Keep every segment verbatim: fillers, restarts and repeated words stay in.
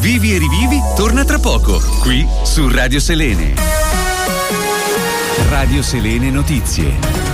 Vivi e rivivi torna tra poco, qui su Radio Selene. Radio Selene Notizie.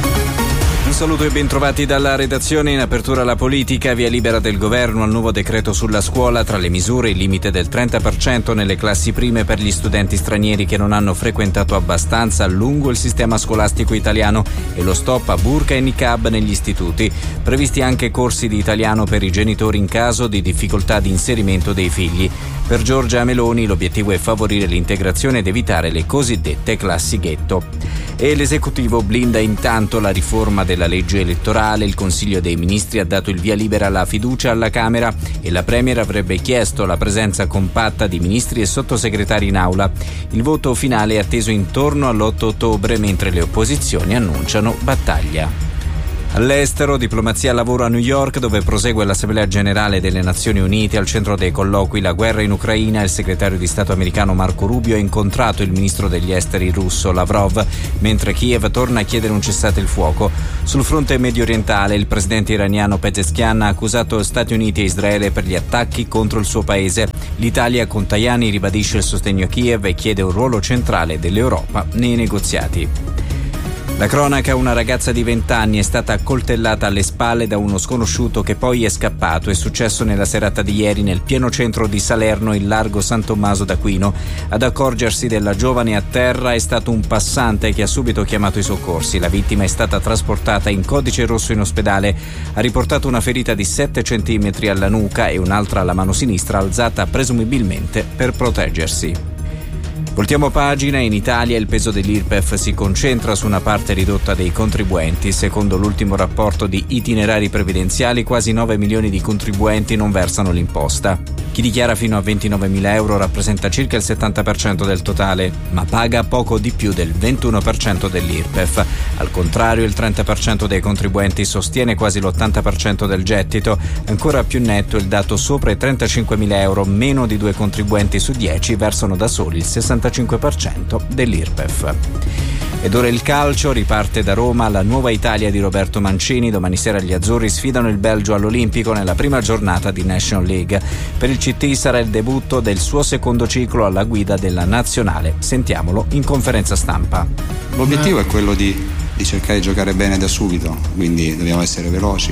Un saluto e bentrovati dalla redazione. In apertura alla politica, via libera del governo al nuovo decreto sulla scuola. Tra le misure il limite del trenta per cento nelle classi prime per gli studenti stranieri che non hanno frequentato abbastanza a lungo il sistema scolastico italiano e lo stop a burqa e niqab negli istituti. Previsti anche corsi di italiano per i genitori in caso di difficoltà di inserimento dei figli. Per Giorgia Meloni l'obiettivo è favorire l'integrazione ed evitare le cosiddette classi ghetto. E l'esecutivo blinda intanto la riforma della legge elettorale. Il Consiglio dei Ministri ha dato il via libera alla fiducia alla Camera e la Premier avrebbe chiesto la presenza compatta di ministri e sottosegretari in aula. Il voto finale è atteso intorno all'otto ottobre, mentre le opposizioni annunciano battaglia. All'estero, diplomazia e lavoro a New York, dove prosegue l'Assemblea Generale delle Nazioni Unite. Al centro dei colloqui la guerra in Ucraina. Il segretario di Stato americano Marco Rubio ha incontrato il ministro degli esteri russo Lavrov, mentre Kiev torna a chiedere un cessate il fuoco. Sul fronte medio orientale, il presidente iraniano Pezeshkian ha accusato Stati Uniti e Israele per gli attacchi contro il suo paese. L'Italia con Tajani ribadisce il sostegno a Kiev e chiede un ruolo centrale dell'Europa nei negoziati. La cronaca: una ragazza di venti anni è stata accoltellata alle spalle da uno sconosciuto che poi è scappato. È successo nella serata di ieri nel pieno centro di Salerno, in largo San Tommaso d'Aquino. Ad accorgersi della giovane a terra è stato un passante che ha subito chiamato i soccorsi. La vittima è stata trasportata in codice rosso in ospedale. Ha riportato una ferita di sette centimetri alla nuca e un'altra alla mano sinistra, alzata presumibilmente per proteggersi. Voltiamo pagina. In Italia il peso dell'I R P E F si concentra su una parte ridotta dei contribuenti. Secondo l'ultimo rapporto di itinerari previdenziali, quasi nove milioni di contribuenti non versano l'imposta. Chi dichiara fino a ventinovemila euro rappresenta circa il settanta per cento del totale, ma paga poco di più del ventuno per cento dell'I R P E F. Al contrario, il trenta per cento dei contribuenti sostiene quasi l'ottanta per cento del gettito. Ancora più netto il dato: sopra i trentacinquemila euro, meno di due contribuenti su dieci versano da soli il sessantacinque per cento dell'I R P E F. Ed ora il calcio. Riparte da Roma la nuova Italia di Roberto Mancini. Domani sera gli azzurri sfidano il Belgio all'Olimpico nella prima giornata di National League. Per il C T sarà il debutto del suo secondo ciclo alla guida della nazionale. Sentiamolo in conferenza stampa. L'obiettivo è quello di, di cercare di giocare bene da subito, quindi dobbiamo essere veloci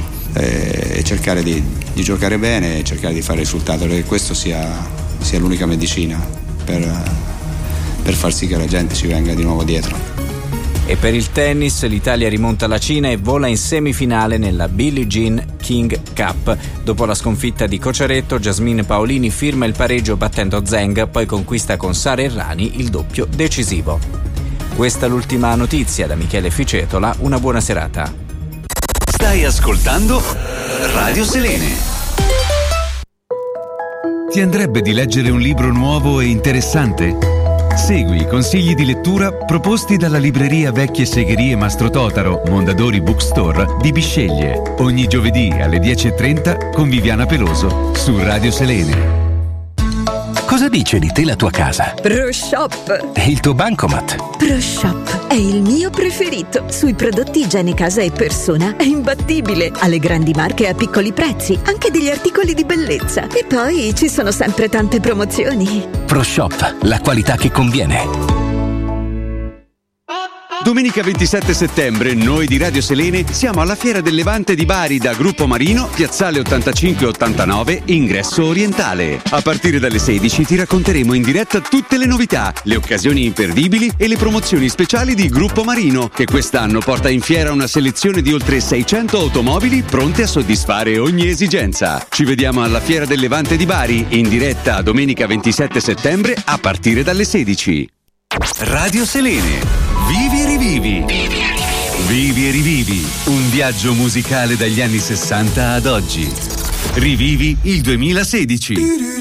e cercare di, di giocare bene e cercare di fare risultato, perché questo sia, sia l'unica medicina per, per far sì che la gente ci venga di nuovo dietro. E per il tennis l'Italia rimonta la Cina e vola in semifinale nella Billie Jean King Cup. Dopo la sconfitta di Coceretto, Jasmine Paolini firma il pareggio battendo Zheng, poi conquista con Sara Errani il doppio decisivo. Questa è l'ultima notizia. Da Michele Ficetola, una buona serata. Stai ascoltando Radio Selene. Ti andrebbe di leggere un libro nuovo e interessante? Segui i consigli di lettura proposti dalla libreria Vecchie Segherie Mastro Totaro, Mondadori Bookstore di Bisceglie. Ogni giovedì alle dieci e trenta con Viviana Peloso su Radio Selene. Cosa dice di te la tua casa? ProShop. E il tuo bancomat? ProShop è il mio preferito. Sui prodotti igiene casa e persona è imbattibile. Alle grandi marche a piccoli prezzi, anche degli articoli di bellezza. E poi ci sono sempre tante promozioni. ProShop, la qualità che conviene. Domenica ventisette settembre noi di Radio Selene siamo alla Fiera del Levante di Bari da Gruppo Marino, piazzale ottantacinque ottantanove, ingresso orientale. A partire dalle sedici ti racconteremo in diretta tutte le novità, le occasioni imperdibili e le promozioni speciali di Gruppo Marino, che quest'anno porta in fiera una selezione di oltre seicento automobili pronte a soddisfare ogni esigenza. Ci vediamo alla Fiera del Levante di Bari, in diretta domenica ventisette settembre a partire dalle sedici. Radio Selene. Vivi e rivivi. Vivi e rivivi. Un viaggio musicale dagli anni sessanta ad oggi. Rivivi il duemilasedici.